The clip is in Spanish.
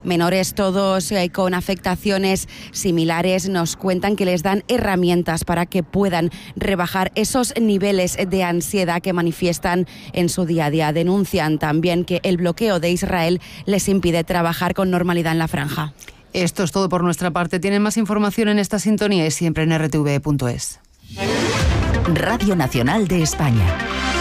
Menores todos con afectaciones similares nos cuentan que les dan herramientas para que puedan rebajar esos niveles de ansiedad que manifiestan en su día a día. Denuncian también que el bloqueo de Israel les impide trabajar con normalidad en la franja. Esto es todo por nuestra parte. Tienen más información en esta sintonía y siempre en rtve.es. Radio Nacional de España.